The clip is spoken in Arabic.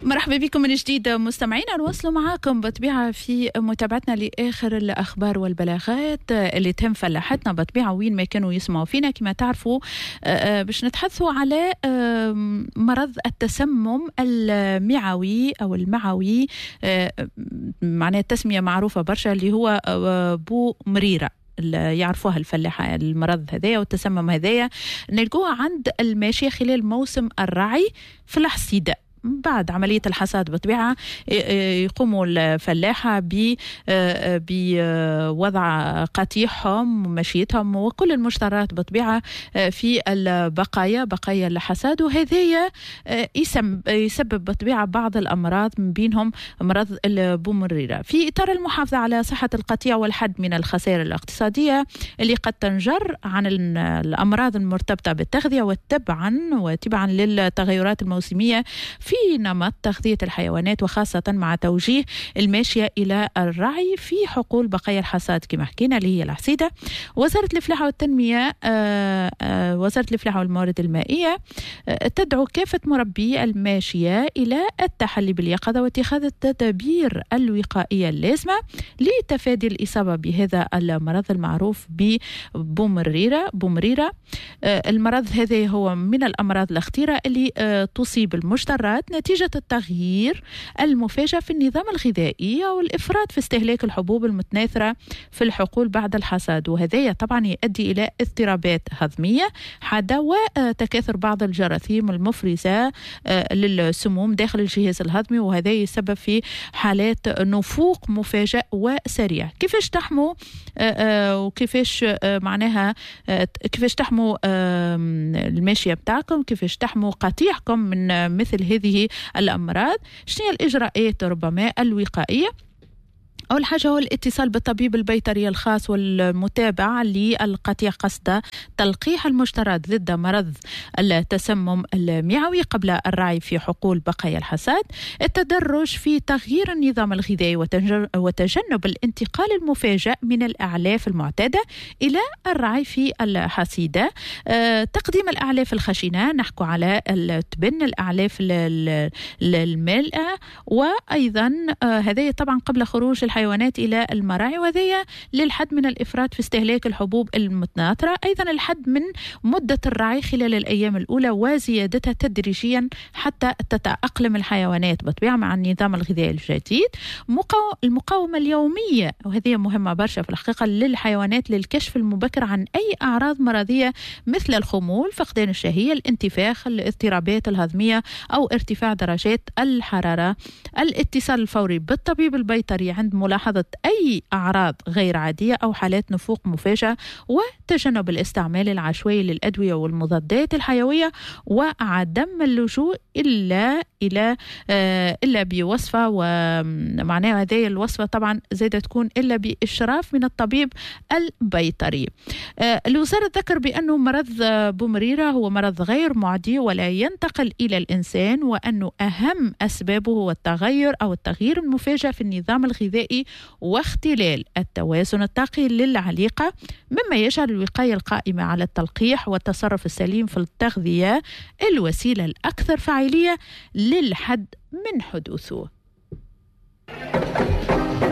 مرحبا بكم من جديد مستمعينا. نواصلوا معاكم بطبيعة في متابعتنا لآخر الأخبار والبلاغات اللي تهم فلاحتنا بطبيعة وين ما كانوا يسمعوا فينا. كما تعرفوا باش نتحدثوا على مرض التسمم المعوي أو المعوي، معناها التسمية معروفة برشا، اللي هو بو مريرة يعرفوها الفلاحة. المرض هذايا والتسمم هذايا نلقوه عند الماشية خلال موسم الرعي في الحصيدة. بعد عملية الحصاد بطبيعة يقوموا الفلاحة بوضع قطيعهم ومشيتهم وكل المشتريات بطبيعة في بقايا الحصاد، وهذايا يسبب بطبيعة بعض الأمراض، من بينهم مرض البومريرة. في إطار المحافظة على صحة القطيع والحد من الخسائر الاقتصادية اللي قد تنجر عن الأمراض المرتبطة بالتغذية وتبعا للتغيرات الموسمية في نمط تغذية الحيوانات، وخاصة مع توجيه الماشية إلى الرعي في حقول بقايا الحصاد كما حكينا اللي هي الحصيدة. وزارة الفلاحة والتنمية وزارة الفلاحة والموارد المائية تدعو كافة مربي الماشية إلى التحلي باليقظة واتخاذ التدابير الوقائية اللازمة لتفادي الإصابة بهذا المرض المعروف ببومريرة. المرض هذا هو من الأمراض الخطيرة اللي تصيب المشترات نتيجة التغيير المفاجئ في النظام الغذائي أو الإفراط في استهلاك الحبوب المتناثرة في الحقول بعد الحصاد، وهذا طبعا يؤدي إلى اضطرابات هضمية حادة وتكاثر بعض الجراثيم المفرزة للسموم داخل الجهاز الهضمي، وهذا يسبب في حالات نفوق مفاجئ وسريع. كيفاش تحموا وكيفاش معناها كيفاش تحموا الماشية بتاعكم، كيفاش تحموا قطيعكم من مثل هذه الأمراض؟ شنو هي الإجراءات ربما الوقائية؟ أول حاجة هو الاتصال بالطبيب البيطري الخاص والمتابعة للقطيع قصد تلقيح المشترات ضد مرض التسمم المعوي قبل الرعي في حقول بقايا الحصاد. التدرج في تغيير النظام الغذائي وتجنب الانتقال المفاجئ من الأعلاف المعتادة إلى الرعي في الحصيدة. تقديم الأعلاف الخشنة، نحكو على التبن، الأعلاف الملأة، وأيضا هذا طبعا قبل خروج الحيوانات إلى المراعي، وهذا للحد من الإفراط في استهلاك الحبوب المتناثرة. أيضا الحد من مدة الرعي خلال الأيام الأولى وزيادتها تدريجيا حتى تتأقلم الحيوانات بطبيعة مع النظام الغذائي الجديد. المقاومة اليومية، وهذه مهمة برشا في الحقيقة للحيوانات، للكشف المبكر عن أي أعراض مرضية مثل الخمول، فقدان الشهية، الانتفاخ، الاضطرابات الهضمية أو ارتفاع درجات الحرارة. الاتصال الفوري بالطبيب البيطري عند ملاحظة أي أعراض غير عادية أو حالات نفوق مفاجئة، وتجنب الاستعمال العشوائي للأدوية والمضادات الحيوية، وعدم اللجوء إلا بوصفة، ومعناها هذه الوصفة طبعا زيادة تكون إلا بإشراف من الطبيب البيطري. الوزارة ذكر بأنه مرض بومريرة هو مرض غير معدي ولا ينتقل إلى الإنسان، وأنه أهم أسبابه هو التغيير المفاجئ في النظام الغذائي واختلال التوازن الطاقي للعليقة، مما يجعل الوقاية القائمة على التلقيح والتصرف السليم في التغذية الوسيلة الأكثر فاعلية للحد من حدوثه.